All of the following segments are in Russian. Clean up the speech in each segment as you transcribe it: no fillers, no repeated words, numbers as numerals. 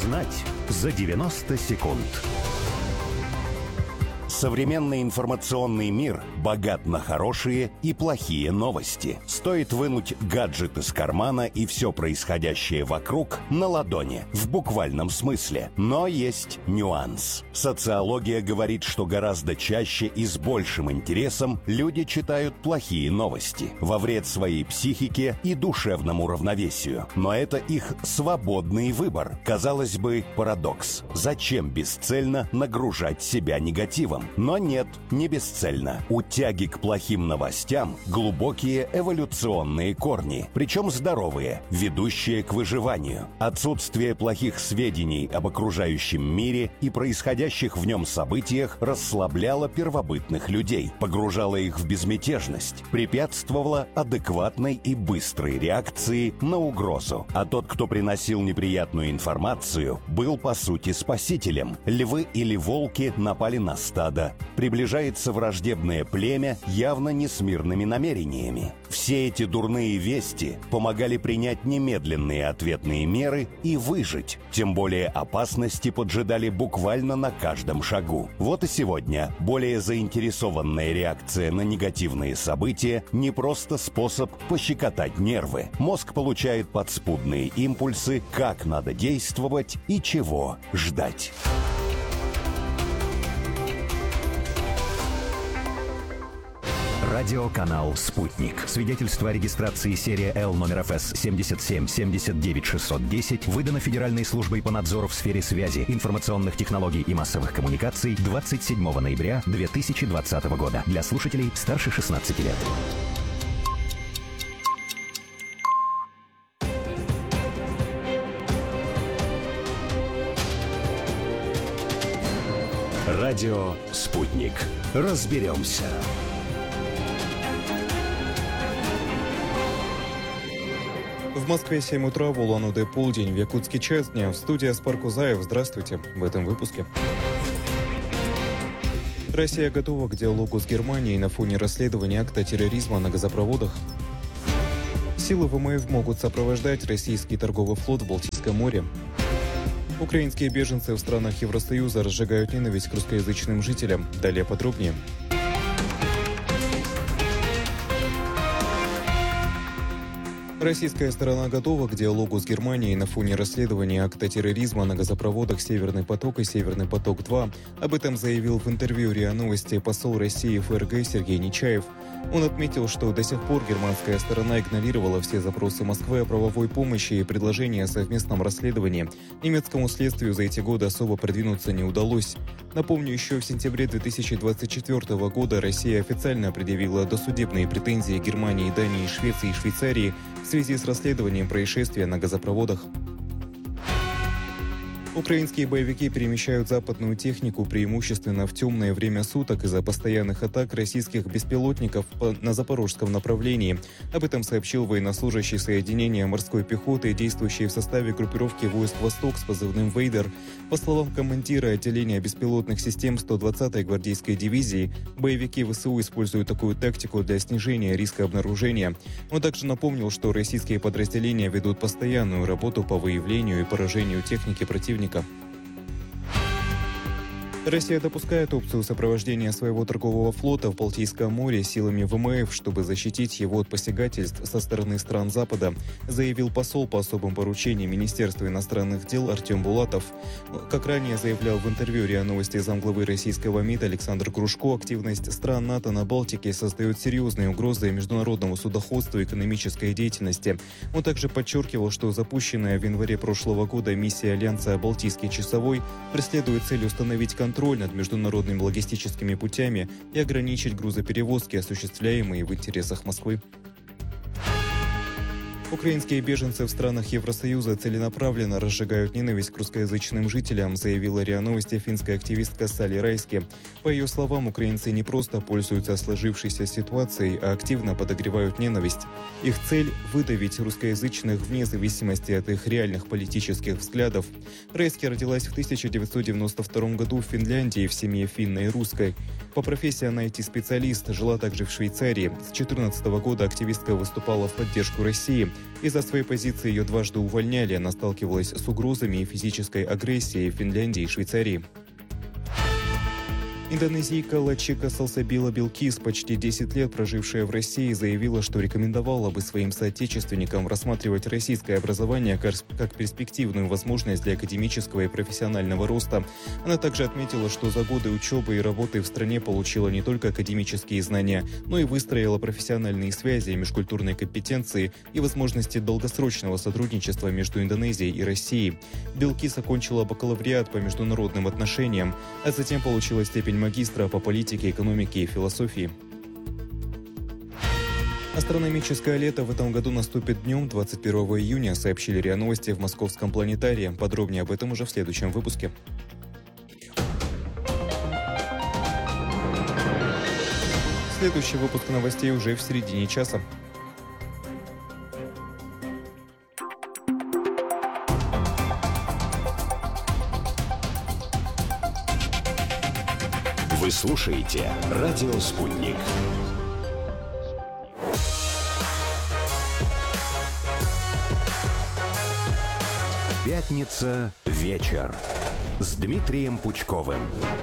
Узнать за 90 секунд. Современный информационный мир богат на хорошие и плохие новости. Стоит вынуть гаджет из кармана, и все происходящее вокруг на ладони, в буквальном смысле. Но есть нюанс. Социология говорит, что гораздо чаще и с большим интересом люди читают плохие новости во вред своей психике и душевному равновесию. Но это их свободный выбор. Казалось бы, парадокс. Зачем бесцельно нагружать себя негативом? Но нет, не бесцельно. У тяги к плохим новостям глубокие эволюционные корни, причем здоровые, ведущие к выживанию. Отсутствие плохих сведений об окружающем мире и происходящих в нем событиях расслабляло первобытных людей, погружало их в безмятежность, препятствовало адекватной и быстрой реакции на угрозу. А тот, кто приносил неприятную информацию, был по сути спасителем. Львы или волки напали на стадо. Приближается враждебное племя явно не с мирными намерениями. Все эти дурные вести помогали принять немедленные ответные меры и выжить. Тем более опасности поджидали буквально на каждом шагу. Вот и сегодня более заинтересованная реакция на негативные события не просто способ пощекотать нервы. Мозг получает подспудные импульсы, как надо действовать и чего ждать. Радиоканал «Спутник». Свидетельство о регистрации серия Л номер ФС 77 79 610 выдано Федеральной службой по надзору в сфере связи, информационных технологий и массовых коммуникаций 27 ноября 2020 года. Для слушателей старше 16 лет. Радио «Спутник». Разберемся. В Москве 7 утра, в Улан-Удэ полдень, в Якутске час дня. В студии Аспар Кузаев. Здравствуйте. В этом выпуске. Россия готова к диалогу с Германией на фоне расследования акта терроризма на газопроводах. Силы ВМФ могут сопровождать российский торговый флот в Балтийском море. Украинские беженцы в странах Евросоюза разжигают ненависть к русскоязычным жителям. Далее подробнее. Российская сторона готова к диалогу с Германией на фоне расследования акта терроризма на газопроводах «Северный поток» и «Северный поток-2». Об этом заявил в интервью РИА Новости посол России в ФРГ Сергей Нечаев. Он отметил, что до сих пор германская сторона игнорировала все запросы Москвы о правовой помощи и предложения о совместном расследовании. Немецкому следствию за эти годы особо продвинуться не удалось. Напомню, еще в сентябре 2024 года Россия официально предъявила досудебные претензии Германии, Дании, Швеции и Швейцарии в связи с расследованием происшествия на газопроводах. Украинские боевики перемещают западную технику преимущественно в темное время суток из-за постоянных атак российских беспилотников на запорожском направлении. Об этом сообщил военнослужащий соединения морской пехоты, действующий в составе группировки войск «Восток» с позывным «Вейдер». По словам командира отделения беспилотных систем 120-й гвардейской дивизии, боевики ВСУ используют такую тактику для снижения риска обнаружения. Он также напомнил, что российские подразделения ведут постоянную работу по выявлению и поражению техники противника. Россия допускает опцию сопровождения своего торгового флота в Балтийском море силами ВМФ, чтобы защитить его от посягательств со стороны стран Запада, заявил посол по особым поручениям Министерства иностранных дел Артем Булатов. Как ранее заявлял в интервью РИА Новости замглавы российского МИД Александр Грушко, активность стран НАТО на Балтике создает серьезные угрозы международному судоходству и экономической деятельности. Он также подчеркивал, что запущенная в январе прошлого года миссия Альянса «Балтийский часовой» преследует цель установить контроль над международными логистическими путями и ограничить грузоперевозки, осуществляемые в интересах Москвы. Украинские беженцы в странах Евросоюза целенаправленно разжигают ненависть к русскоязычным жителям, заявила РИА Новости финская активистка Сали Райски. По ее словам, украинцы не просто пользуются сложившейся ситуацией, а активно подогревают ненависть. Их цель – выдавить русскоязычных вне зависимости от их реальных политических взглядов. Райски родилась в 1992 году в Финляндии в семье финной и русской. По профессии она IT-специалист, жила также в Швейцарии. С 2014 года активистка выступала в поддержку России. Из-за своей позиции ее дважды увольняли, она сталкивалась с угрозами и физической агрессией в Финляндии и Швейцарии. Индонезийка Лачика Салсабила Билкис, почти 10 лет прожившая в России, заявила, что рекомендовала бы своим соотечественникам рассматривать российское образование как перспективную возможность для академического и профессионального роста. Она также отметила, что за годы учебы и работы в стране получила не только академические знания, но и выстроила профессиональные связи, межкультурные компетенции и возможности долгосрочного сотрудничества между Индонезией и Россией. Билкис окончила бакалавриат по международным отношениям, а затем получила степень магистра по политике, экономике и философии. Астрономическое лето в этом году наступит днем 21 июня, сообщили РИА Новости в Московском планетарии. Подробнее об этом уже в следующем выпуске. Следующий выпуск новостей уже в середине часа. Вы слушаете «Радио Спутник». Пятница. Вечер. С Дмитрием Пучковым.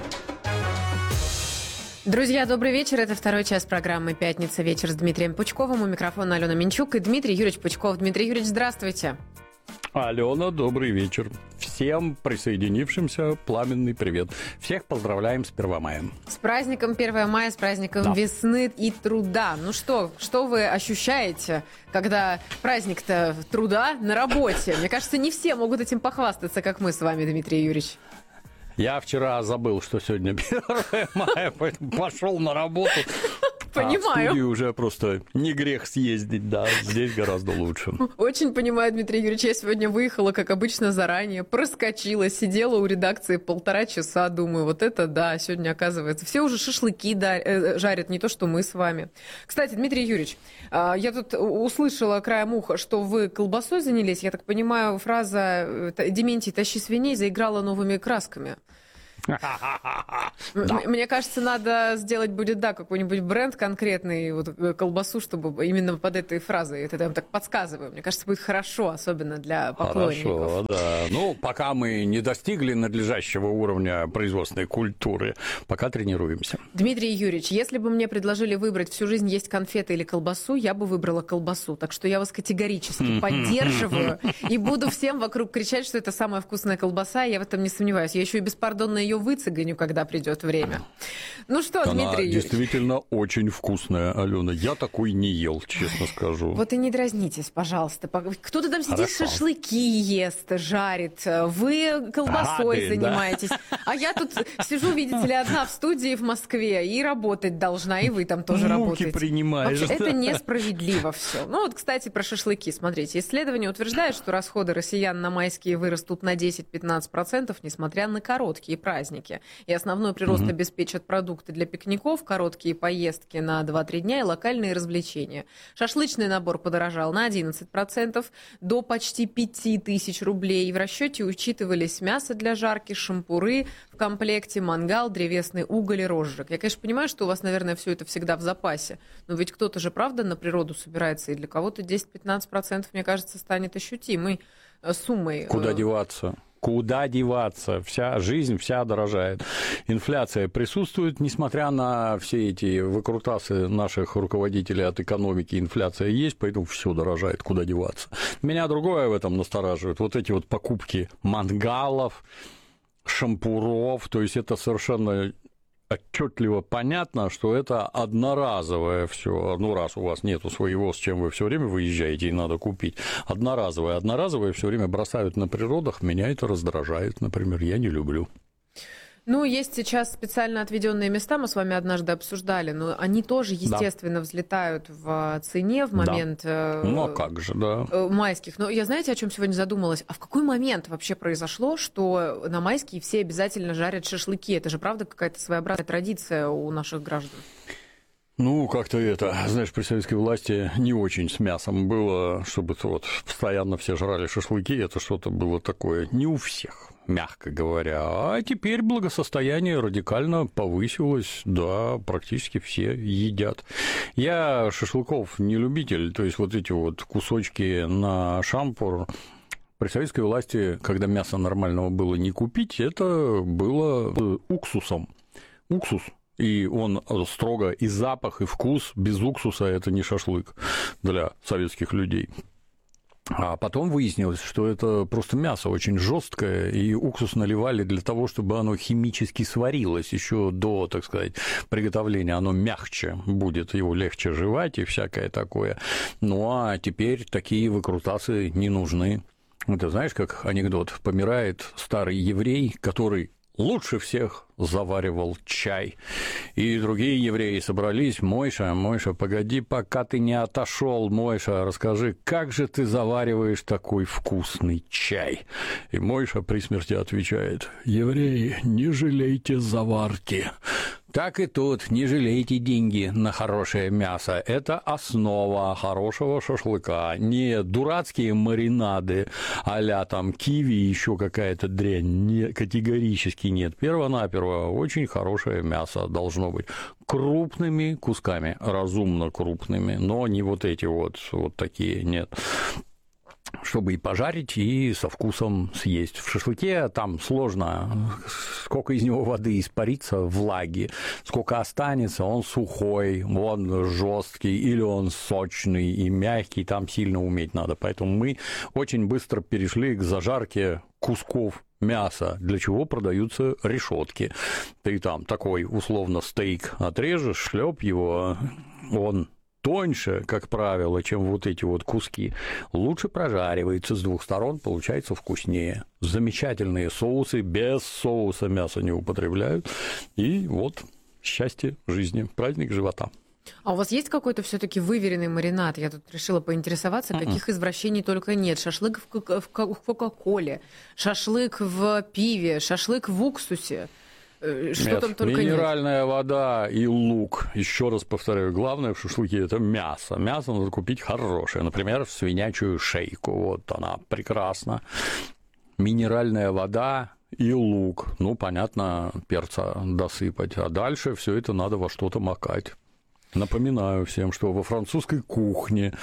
Друзья, добрый вечер. Это второй час программы «Пятница. Вечер» с Дмитрием Пучковым. У микрофона Алена Минчук и Дмитрий Юрьевич Пучков. Дмитрий Юрьевич, здравствуйте. Алена, добрый вечер. Всем присоединившимся пламенный привет. Всех поздравляем с 1 мая. С праздником 1 мая, с праздником весны и труда. Ну что вы ощущаете, когда праздник-то труда на работе? Мне кажется, не все могут этим похвастаться, как мы с вами, Дмитрий Юрьевич. Я вчера забыл, что сегодня 1 мая, поэтому пошел на работу. Понимаю. А в студию уже просто не грех съездить, да, здесь гораздо лучше. Очень понимаю, Дмитрий Юрьевич, я сегодня выехала, как обычно, заранее, проскочила, сидела у редакции 1,5 часа, думаю, вот это да, сегодня оказывается. Все уже шашлыки жарят, не то, что мы с вами. Кстати, Дмитрий Юрьевич, я тут услышала краем уха, что вы колбасой занялись, я так понимаю, фраза «Дементий, тащи свиней» заиграла новыми красками. Мне кажется, надо сделать будет, какой-нибудь бренд конкретный, вот, колбасу, чтобы именно под этой фразой, это я вам так подсказываю. Мне кажется, будет хорошо, особенно для поклонников. Хорошо, да. Ну, пока мы не достигли надлежащего уровня производственной культуры, пока тренируемся. Дмитрий Юрьевич, если бы мне предложили выбрать всю жизнь есть конфеты или колбасу, я бы выбрала колбасу. Так что я вас категорически поддерживаю и буду всем вокруг кричать, что это самая вкусная колбаса, я в этом не сомневаюсь. Я еще и беспардонно ее выцеганю, когда придет время. Ну что, Она Дмитрий Юрьевич? действительно очень вкусная, Алена. Я такой не ел, честно скажу. Вот и не дразнитесь, пожалуйста. Кто-то там сидит, шашлыки ест, жарит. Вы колбасой занимаетесь. Да? А я тут сижу, видите ли, одна в студии в Москве и работать должна, и вы там тоже работаете. Принимаешь. Вообще, это несправедливо все. Ну вот, кстати, про шашлыки. Смотрите, исследование утверждает, что расходы россиян на майские вырастут на 10-15%, несмотря на короткие праздники. И основной прирост обеспечат продукты для пикников, короткие поездки на 2-3 дня и локальные развлечения. Шашлычный набор подорожал на 11%, до почти 5000 рублей. И в расчете учитывались мясо для жарки, шампуры в комплекте, мангал, древесный уголь и розжиг. Я, конечно, понимаю, что у вас, наверное, все это всегда в запасе, но ведь кто-то же, правда, на природу собирается, и для кого-то 10-15%, мне кажется, станет ощутимой суммой. Куда деваться? Куда деваться? Вся жизнь, вся дорожает. Инфляция присутствует, несмотря на все эти выкрутасы наших руководителей от экономики. Инфляция есть, поэтому все дорожает. Куда деваться? Меня другое в этом настораживает. Вот эти вот покупки мангалов, шампуров. То есть это совершенно отчетливо понятно, что это одноразовое все. Ну, раз у вас нету своего, с чем вы все время выезжаете и надо купить, одноразовое все время бросают на природах, меня это раздражает, например, я не люблю. Ну, есть сейчас специально отведенные места, мы с вами однажды обсуждали, но они тоже, естественно, взлетают в цене в момент ну, а как же, майских. Но я, знаете, о чем сегодня задумалась? А в какой момент вообще произошло, что на майские все обязательно жарят шашлыки? Это же, правда, какая-то своеобразная традиция у наших граждан? Ну, как-то это, знаешь, при советской власти не очень с мясом было, чтобы вот постоянно все жрали шашлыки, это что-то было такое не у всех, мягко говоря. А теперь благосостояние радикально повысилось, да, практически все едят. Я шашлыков не любитель, то есть вот эти вот кусочки на шампур. При советской власти, когда мяса нормального было не купить, это было уксусом. Уксус. И он строго и запах, и вкус. Без уксуса это не шашлык для советских людей. А потом выяснилось, что это просто мясо очень жесткое, и уксус наливали для того, чтобы оно химически сварилось еще до, так сказать, приготовления. Оно мягче будет, его легче жевать и всякое такое. Ну а теперь такие выкрутасы не нужны. Ты знаешь, как анекдот? Помирает старый еврей, который лучше всех заваривал чай. И другие евреи собрались. Мойша, погоди, пока ты не отошел, Мойша, расскажи, как же ты завариваешь такой вкусный чай? И Мойша при смерти отвечает: евреи, не жалейте заварки. Так и тут, не жалейте деньги на хорошее мясо. Это основа хорошего шашлыка. Не дурацкие маринады а-ля там киви и еще какая-то дрянь. Не, категорически нет. Перво-наперво очень хорошее мясо должно быть. Крупными кусками, разумно крупными, но не вот эти вот такие, нет. Чтобы и пожарить, и со вкусом съесть. В шашлыке там сложно, сколько из него воды испарится, влаги, сколько останется, он сухой, он жесткий, или он сочный и мягкий, там сильно уметь надо. Поэтому мы очень быстро перешли к зажарке кусков мяса, для чего продаются решетки. Ты там такой условно стейк отрежешь, шлеп его, он тоньше, как правило, чем вот эти вот куски, лучше прожаривается с двух сторон, получается вкуснее. Замечательные соусы, без соуса мясо не употребляют. И вот счастье жизни, праздник живота. А у вас есть какой-то все-таки выверенный маринад? Я тут решила поинтересоваться, каких извращений только нет. Шашлык в Кока-Коле, шашлык в пиве, шашлык в уксусе. Что нет, там только минеральная нет. вода и лук. Еще раз повторяю, главное в шашлыке – это мясо. Мясо надо купить хорошее. Например, свинячую шейку. Вот она прекрасна. Минеральная вода и лук. Ну, понятно, перца досыпать. А дальше все это надо во что-то макать. Напоминаю всем, что во французской кухне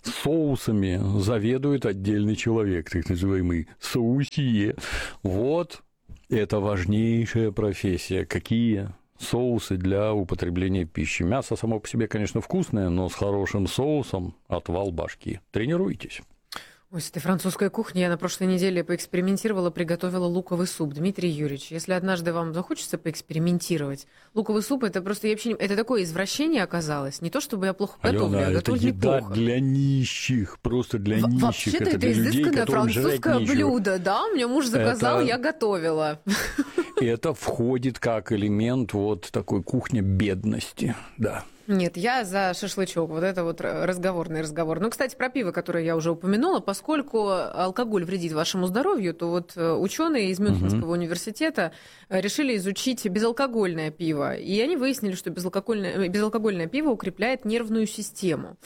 соусами заведует отдельный человек, так называемый соусье. Вот. Это важнейшая профессия. Какие соусы для употребления пищи? Мясо само по себе, конечно, вкусное, но с хорошим соусом отвал башки. Тренируйтесь. Ой, с этой французской кухней я на прошлой неделе поэкспериментировала, приготовила луковый суп. Дмитрий Юрьевич, если однажды вам захочется поэкспериментировать, луковый суп – это просто это такое извращение оказалось. Не то, чтобы я плохо готовлю, я готовлю неплохо. Это еда для нищих, просто для нищих. Вообще-то это изысканное французское блюдо, да? Мне муж заказал, я готовила. Это входит как элемент вот такой кухни бедности, да. Нет, я за шашлычок. Вот это вот разговорный разговор. Ну, кстати, про пиво, которое я уже упомянула, поскольку алкоголь вредит вашему здоровью, то вот ученые из Мюнхенского университета решили изучить безалкогольное пиво. И они выяснили, что безалкогольное пиво укрепляет нервную систему.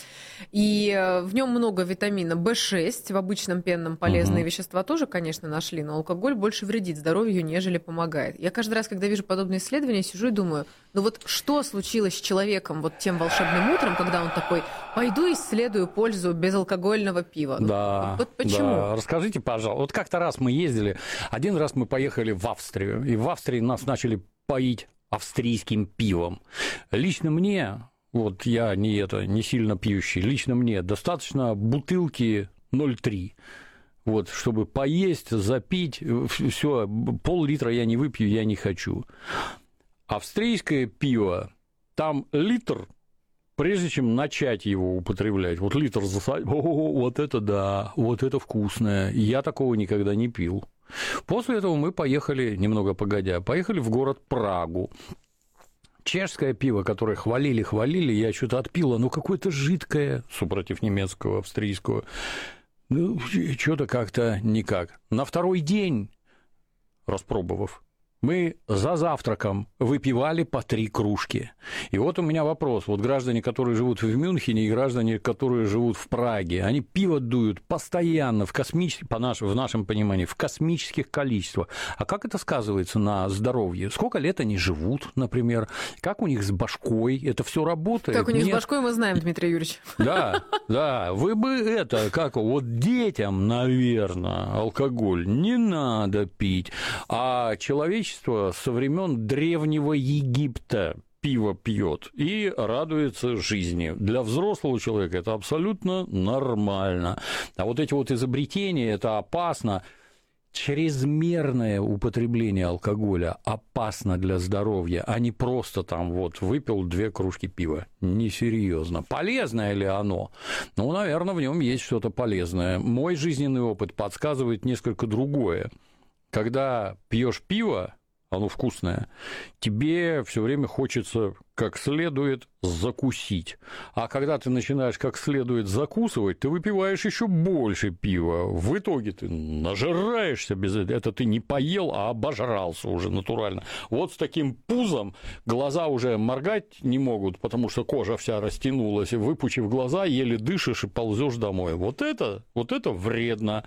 И в нем много витамина В6. В обычном пенном полезные вещества тоже, конечно, нашли, но алкоголь больше вредит здоровью, нежели помогает. Я каждый раз, когда вижу подобные исследования, сижу и думаю, ну вот что случилось с человеком вот тем волшебным утром, когда он такой: пойду исследую пользу безалкогольного пива. Да, вот почему? Да. Расскажите, пожалуйста. Вот как-то раз мы ездили, один раз мы поехали в Австрию, и в Австрии нас начали поить австрийским пивом. Лично мне, вот я не сильно пьющий, лично мне достаточно бутылки 0,3. Вот, чтобы поесть, запить, все, пол-литра я не выпью, я не хочу. Австрийское пиво, там литр, прежде чем начать его употреблять, вот литр засадить, вот это да, вот это вкусное, я такого никогда не пил. После этого мы поехали, немного погодя, поехали в город Прагу. Чешское пиво, которое хвалили, я что-то отпила, ну какое-то жидкое, супротив немецкого, австрийского, ну что-то как-то никак. На второй день, распробовав, мы за завтраком выпивали по 3 кружки. И вот у меня вопрос. Вот граждане, которые живут в Мюнхене, и граждане, которые живут в Праге, они пиво дуют постоянно, в нашем понимании, в космических количествах. А как это сказывается на здоровье? Сколько лет они живут, например? Как у них с башкой? Это все работает? Как у них с башкой, мы знаем, Дмитрий Юрьевич. Да. Вы бы вот детям, наверное, алкоголь не надо пить, а человечество со времен древнего Египта пиво пьет и радуется жизни. Для взрослого человека это абсолютно нормально. А вот эти вот изобретения, это опасно. Чрезмерное употребление алкоголя опасно для здоровья, а не просто там вот выпил 2 кружки пива. Несерьезно. Полезное ли оно? Ну, наверное, в нем есть что-то полезное. Мой жизненный опыт подсказывает несколько другое. Когда пьешь пиво, оно вкусное, тебе все время хочется как следует закусить. А когда ты начинаешь как следует закусывать, ты выпиваешь еще больше пива. В итоге ты нажираешься без этого. Это ты не поел, а обожрался уже натурально. Вот с таким пузом глаза уже моргать не могут, потому что кожа вся растянулась. И выпучив глаза, еле дышишь и ползешь домой. Вот это вредно.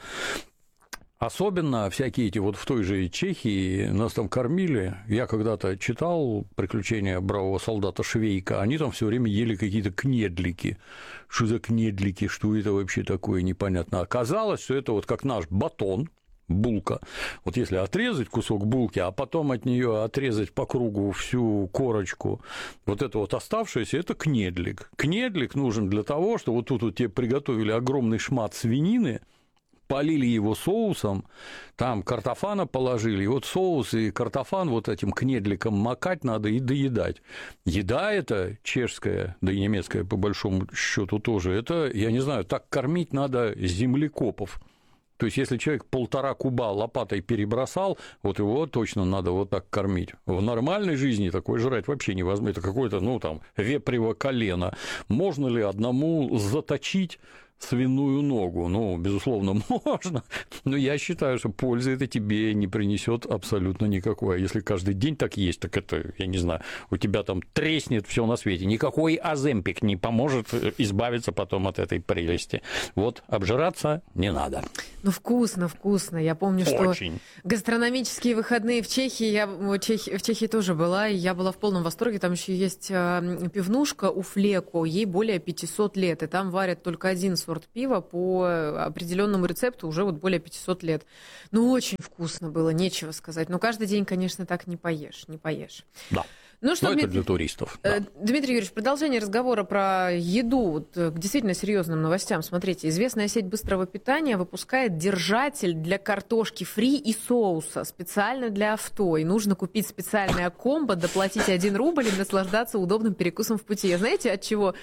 Особенно всякие эти вот в той же Чехии нас там кормили. Я когда-то читал «Приключения бравого солдата Швейка», они там все время ели какие-то кнедлики. Что за кнедлики, что это вообще такое, непонятно. Оказалось, что это вот как наш батон, булка. Вот если отрезать кусок булки, а потом от нее отрезать по кругу всю корочку, вот это вот оставшееся, это кнедлик. Кнедлик нужен для того, что вот тут вот тебе приготовили огромный шмат свинины, полили его соусом, там картофана положили, и вот соус и картофан вот этим кнедликом макать надо и доедать. Еда эта чешская, да и немецкая по большому счету тоже, это, я не знаю, так кормить надо землекопов. То есть, если человек 1,5 куба лопатой перебросал, вот его точно надо вот так кормить. В нормальной жизни такое жрать вообще невозможно. Это какое-то, вепрево колено. Можно ли одному заточить свиную ногу? Ну, безусловно, можно, но я считаю, что пользы это тебе не принесет абсолютно никакой. А если каждый день так есть, так это, я не знаю, у тебя там треснет все на свете. Никакой Оземпик не поможет избавиться потом от этой прелести. Вот обжираться не надо. Ну, вкусно. Я помню, что гастрономические выходные в Чехии, я в Чехии тоже была, и я была в полном восторге. Там еще есть пивнушка у Флеко, ей более 500 лет, и там варят только один сорт пива по определенному рецепту уже вот более 500 лет. Ну, очень вкусно было, нечего сказать. Но каждый день, конечно, так не поешь. Да. Ну, что, это для туристов. Да. Дмитрий Юрьевич, продолжение разговора про еду вот, к действительно серьезным новостям. Смотрите, известная сеть быстрого питания выпускает держатель для картошки фри и соуса специально для авто. И нужно купить специальное комбо, доплатить 1 рубль и наслаждаться удобным перекусом в пути. Знаете, от чего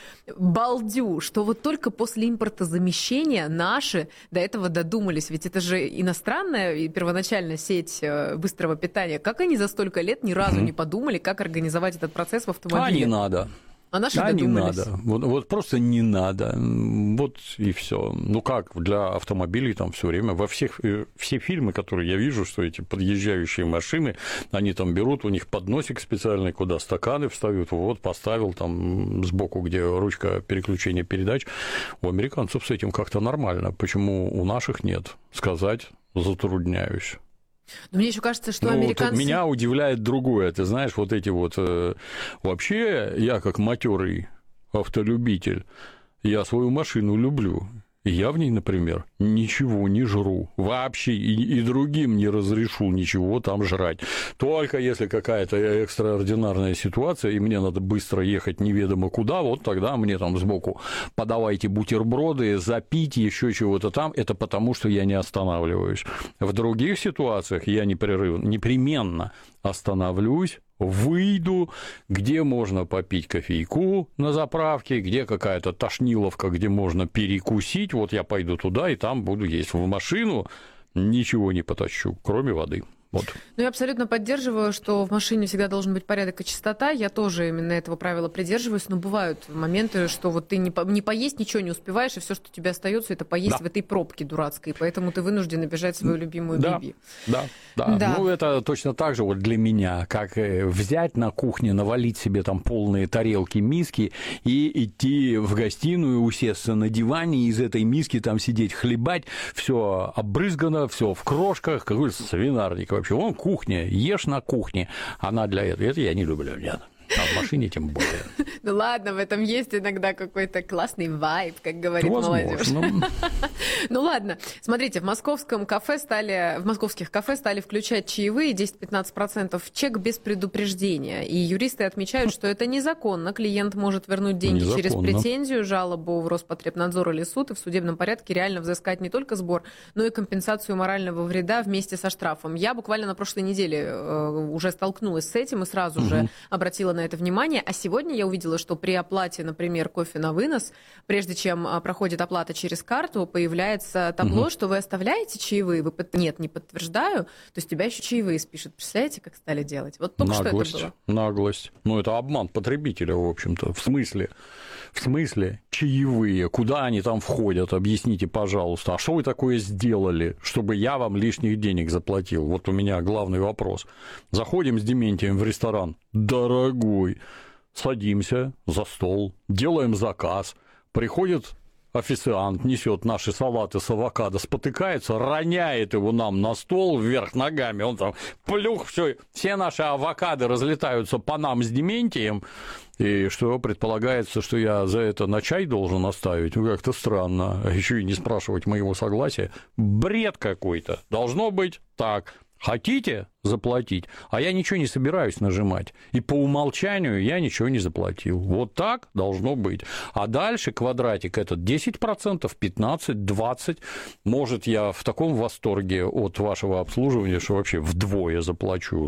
балдю? Что вот только после импортозамещения наши до этого додумались. Ведь это же иностранная и первоначальная сеть быстрого питания. Как они за столько лет ни разу не подумали, как организовать этот процесс в автомобиле? А не надо. А наши додумались. Не надо. Вот просто не надо. Вот и все. Ну как, для автомобилей там все время, все фильмы, которые я вижу, что эти подъезжающие машины, они там берут, у них подносик специальный, куда стаканы встают, вот поставил там сбоку, где ручка переключения передач. У американцев с этим как-то нормально. Почему у наших нет? Сказать затрудняюсь. Но мне еще кажется, что американцы... Меня удивляет другое. Ты знаешь, вот эти вот... Вообще, я как матерый автолюбитель, я свою машину люблю. И я в ней, например, ничего не жру. Вообще и другим не разрешу ничего там жрать. Только если какая-то экстраординарная ситуация, и мне надо быстро ехать неведомо куда, вот тогда мне там сбоку подавайте бутерброды, запить, еще чего-то там. Это потому, что я не останавливаюсь. В других ситуациях я непременно остановлюсь, выйду, где можно попить кофейку на заправке, где какая-то тошниловка, где можно перекусить, вот я пойду туда и там буду есть. В машину ничего не потащу, кроме воды. Вот. Ну, я абсолютно поддерживаю, что в машине всегда должен быть порядок и чистота. Я тоже именно этого правила придерживаюсь, но бывают моменты, что вот ты не поесть ничего не успеваешь, и все, что тебе остается, это поесть в этой пробке дурацкой, поэтому ты вынужден обижать свою любимую Биби. Да. Ну, это точно так же вот для меня, как взять на кухне, навалить себе там полные тарелки, миски и идти в гостиную, усесться на диване, из этой миски там сидеть, хлебать, все обрызгано, все в крошках, какой свинарник вообще. Вон кухня, ешь на кухне. Она для этого. Это я не люблю, нет. А в машине тем более. Ну ладно, в этом есть иногда какой-то классный вайб, как говорит молодежь. Ну ладно, смотрите, в московских кафе стали включать чаевые 10-15% в чек без предупреждения. И юристы отмечают, что это незаконно. Клиент может вернуть деньги через претензию, жалобу в Роспотребнадзор или суд, и в судебном порядке реально взыскать не только сбор, но и компенсацию морального вреда вместе со штрафом. Я буквально на прошлой неделе уже столкнулась с этим и сразу же обратила на это внимание, а сегодня я увидела, что при оплате, например, кофе на вынос, прежде чем проходит оплата через карту, появляется табло, что вы оставляете чаевые, нет, не подтверждаю, то есть тебя еще чаевые спишут. Представляете, как стали делать? Вот только что это было. Наглость. Ну, это обман потребителя, в общем-то. В смысле чаевые? Куда они там входят? Объясните, пожалуйста. А что вы такое сделали, чтобы я вам лишних денег заплатил? Вот у меня главный вопрос. Заходим с Дементием в ресторан. Дорогой. Садимся за стол, делаем заказ. Приходит официант, несет наши салаты с авокадо, спотыкается, роняет его нам на стол вверх ногами. Он там плюх, все наши авокадо разлетаются по нам с Дементием. И что предполагается, что я за это на чай должен оставить? Ну, как-то странно. А еще и не спрашивать моего согласия. Бред какой-то. Должно быть так. Хотите заплатить? А я ничего не собираюсь нажимать. И по умолчанию я ничего не заплатил. Вот так должно быть. А дальше квадратик этот 10%, 15%, 20%. Может, я в таком восторге от вашего обслуживания, что вообще вдвое заплачу.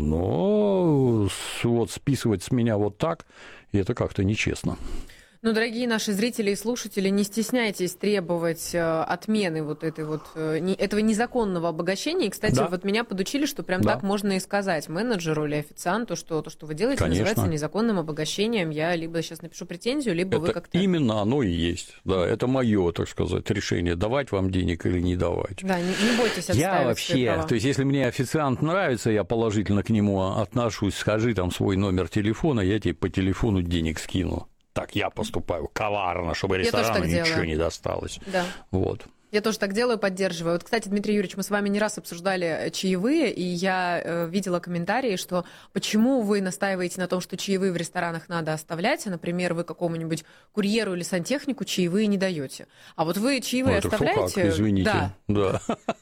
Но вот списывать с меня вот так, это как-то нечестно. Ну, дорогие наши зрители и слушатели, не стесняйтесь требовать отмены вот этой вот этого незаконного обогащения. И, кстати, вот меня подучили, что прям так можно и сказать менеджеру или официанту, что то, что вы делаете, называется незаконным обогащением. Я либо сейчас напишу претензию, либо вы как-то... Именно оно и есть. Да, это мое, так сказать, решение, давать вам денег или не давать. Да, не бойтесь отстаивать свои права. То есть, если мне официант нравится, я положительно к нему отношусь, скажи там свой номер телефона, я тебе по телефону денег скину. Так я поступаю коварно, чтобы ресторану ничего не досталось. Да. Вот. Я тоже так делаю, поддерживаю. Вот, кстати, Дмитрий Юрьевич, мы с вами не раз обсуждали чаевые, и я видела комментарии, что почему вы настаиваете на том, что чаевые в ресторанах надо оставлять, а, например, вы какому-нибудь курьеру или сантехнику чаевые не даете. А вот вы чаевые оставляете? Как? Извините. Да.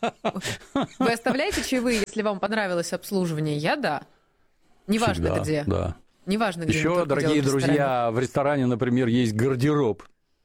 Вы оставляете чаевые, если вам понравилось обслуживание? Я да. Неважно всегда, где. Да. Неважно, где. Еще, дорогие друзья, в ресторане, например, есть гардероб.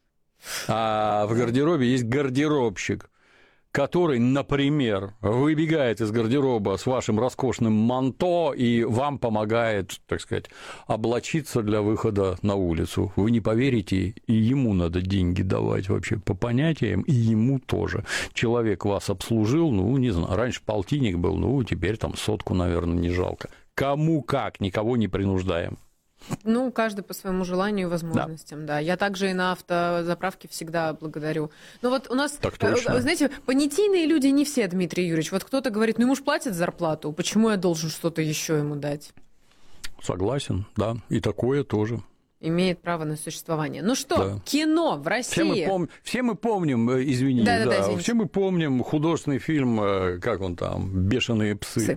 А в гардеробе есть гардеробщик, который, например, выбегает из гардероба с вашим роскошным манто и вам помогает, так сказать, облачиться для выхода на улицу. Вы не поверите, и ему надо деньги давать вообще по понятиям, и ему тоже. Человек вас обслужил, ну, не знаю, раньше полтинник был, ну, теперь там 100, наверное, не жалко. Кому как, никого не принуждаем. Ну, каждый по своему желанию и возможностям, да. Я также и на автозаправке всегда благодарю. Но вот у нас, знаете, понятийные люди не все, Дмитрий Юрьевич. Вот кто-то говорит, ну, ему ж платят зарплату, почему я должен что-то еще ему дать? Согласен, да, и такое тоже. Имеет право на существование. Ну что, кино в России. Все мы помним, извините, все мы помним художественный фильм, как он там, «Бешеные псы».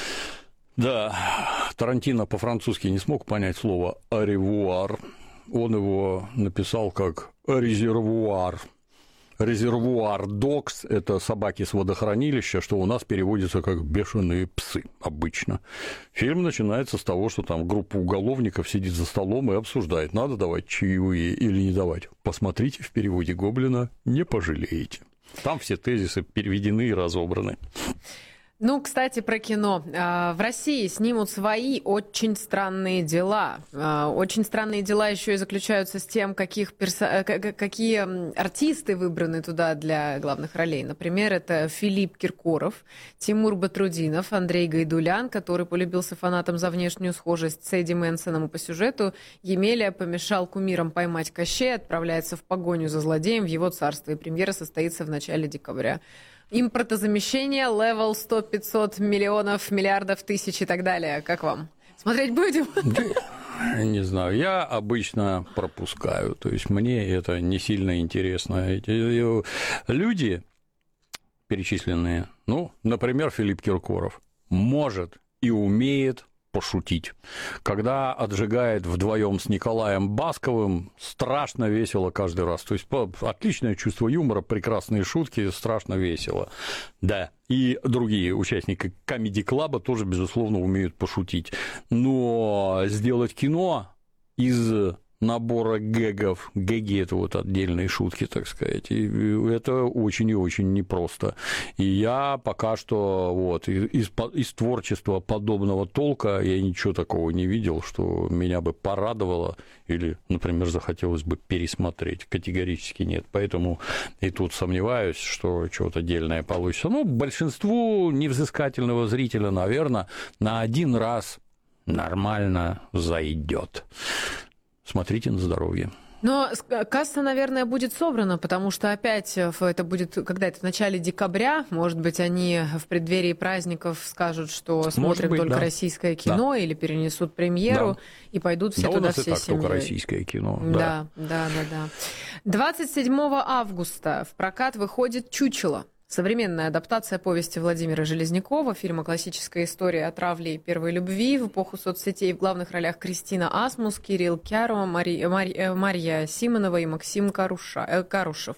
Да, Тарантино по-французски не смог понять слово «аревуар». Он его написал как «резервуар». Резервуар догс – это собаки с водохранилища, что у нас переводится как «бешеные псы» обычно. Фильм начинается с того, что там группа уголовников сидит за столом и обсуждает, надо давать чаевые или не давать. Посмотрите в переводе Гоблина, не пожалеете. Там все тезисы переведены и разобраны. Ну, кстати, про кино. В России снимут свои очень странные дела. Очень странные дела еще и заключаются с тем, какие артисты выбраны туда для главных ролей. Например, это Филипп Киркоров, Тимур Батрудинов, Андрей Гайдулян, который полюбился фанатам за внешнюю схожесть с Эдди Мэнсоном, и по сюжету Емеля помешал кумирам поймать Кощея, отправляется в погоню за злодеем в его царство, и премьера состоится в начале декабря. Импортозамещение, левел 100-500 миллионов, миллиардов, тысяч и так далее. Как вам? Смотреть будем? Не знаю, я обычно пропускаю, то есть мне это не сильно интересно. Эти люди перечисленные, ну, например, Филипп Киркоров, может и умеет пошутить. Когда отжигает вдвоем с Николаем Басковым, страшно весело каждый раз. То есть отличное чувство юмора, прекрасные шутки, страшно весело. Да, и другие участники комеди-клаба тоже, безусловно, умеют пошутить. Но сделать кино из набора гэгов, гэги — это вот отдельные шутки, так сказать, и это очень и очень непросто. И я пока что вот из творчества подобного толка я ничего такого не видел, что меня бы порадовало или, например, захотелось бы пересмотреть. Категорически нет. Поэтому и тут сомневаюсь, что что-то отдельное получится. Ну, большинству невзыскательного зрителя, наверное, на один раз нормально зайдет. Смотрите на здоровье. Но касса, наверное, будет собрана, потому что опять это будет, когда это в начале декабря, может быть, они в преддверии праздников скажут, что смотрим быть, только российское кино, или перенесут премьеру, и пойдут все туда всей семьей. Да, у нас и так только российское кино. Да. 27 августа в прокат выходит «Чучело». Современная адаптация повести Владимира Железнякова, фильма «Классическая история о травле и первой любви» в эпоху соцсетей. В главных ролях Кристина Асмус, Кирилл Кяро, Марья Симонова и Максим Карушев.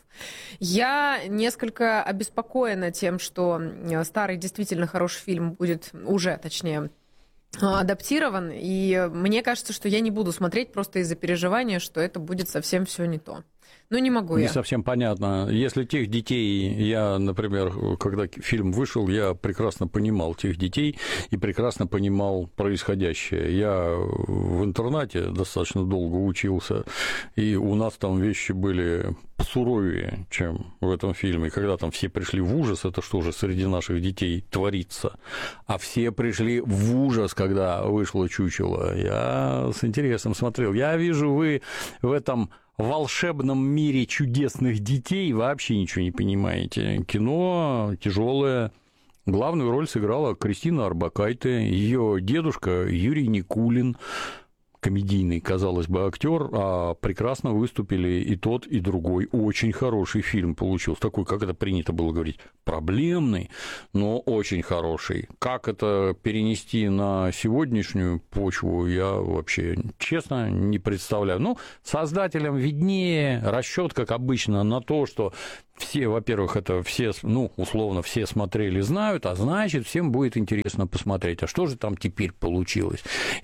Я несколько обеспокоена тем, что старый действительно хороший фильм будет уже, точнее, адаптирован, и мне кажется, что я не буду смотреть просто из-за переживания, что это будет совсем все не то. Ну, не могу я. Не совсем понятно. Если тех детей, я, например, когда фильм вышел, я прекрасно понимал тех детей и прекрасно понимал происходящее. Я в интернате достаточно долго учился, и у нас там вещи были посуровее, чем в этом фильме. Когда там все пришли в ужас, это что же среди наших детей творится? А все пришли в ужас, когда вышло «Чучело». Я с интересом смотрел. Я вижу, вы в этом волшебном мире чудесных детей вообще ничего не понимаете. Кино тяжелое. Главную роль сыграла Кристина Орбакайте, ее дедушка Юрий Никулин, комедийный, казалось бы, актер, а прекрасно выступили и тот, и другой. Очень хороший фильм получился. Такой, как это принято было говорить, проблемный, но очень хороший. Как это перенести на сегодняшнюю почву, я вообще, честно, не представляю. Ну, создателям виднее, расчет, как обычно, на то, что все, во-первых, это все, ну, условно, все смотрели, знают, а значит, всем будет интересно посмотреть, а что же там теперь получилось.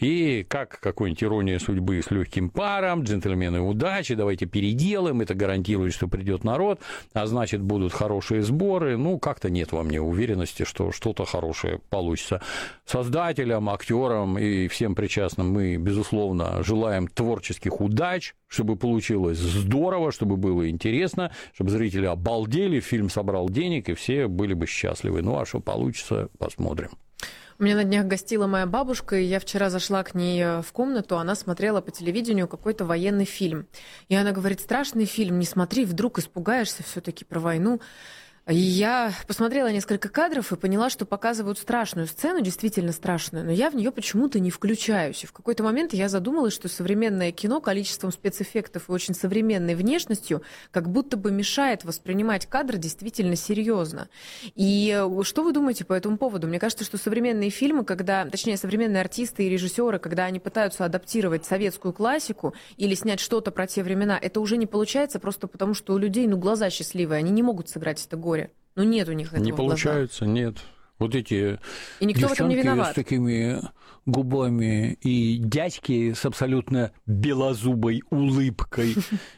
И как какой-нибудь «Ирония судьбы» с легким паром, «Джентльмены удачи», давайте переделаем, это гарантирует, что придет народ, а значит, будут хорошие сборы. Ну, как-то нет во мне уверенности, что что-то хорошее получится. Создателям, актерам и всем причастным мы, безусловно, желаем творческих удач, чтобы получилось здорово, чтобы было интересно, чтобы зрители обалдели, фильм собрал денег, и все были бы счастливы. Ну, а что получится, посмотрим. У меня на днях гостила моя бабушка, и я вчера зашла к ней в комнату, она смотрела по телевидению какой-то военный фильм. И она говорит: страшный фильм, не смотри, вдруг испугаешься все-таки про войну. И я посмотрела несколько кадров и поняла, что показывают страшную сцену, действительно страшную, но я в нее почему-то не включаюсь. И в какой-то момент я задумалась, что современное кино количеством спецэффектов и очень современной внешностью как будто бы мешает воспринимать кадр действительно серьезно. И что вы думаете по этому поводу? Мне кажется, что современные фильмы, точнее, современные артисты и режиссеры, когда они пытаются адаптировать советскую классику или снять что-то про те времена, это уже не получается просто потому, что у людей, глаза счастливые, они не могут сыграть это горе. Ну, нет у них этого. Не получается, нет. Вот эти и никто в этом не виноват. С такими губами и дядьки с абсолютно белозубой улыбкой.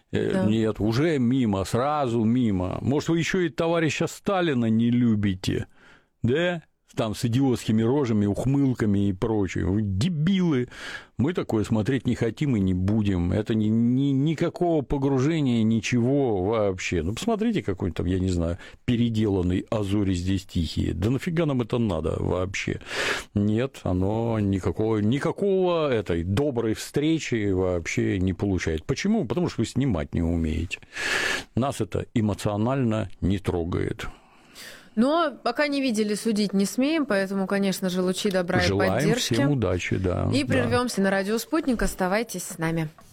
Нет, уже мимо, сразу мимо. Может, вы еще и товарища Сталина не любите, да? там с идиотскими рожами, ухмылками и прочее. Вы дебилы. Мы такое смотреть не хотим и не будем. Это никакого погружения, ничего вообще. Ну, посмотрите какой-то там, я не знаю, переделанный «Азори здесь тихие». Да нафига нам это надо вообще? Нет, оно никакого этой доброй встречи вообще не получает. Почему? Потому что вы снимать не умеете. Нас это эмоционально не трогает. Но пока не видели, судить не смеем, поэтому, конечно же, лучи добра и поддержки. Желаем всем удачи, да. И прервемся на радио «Спутник». Оставайтесь с нами.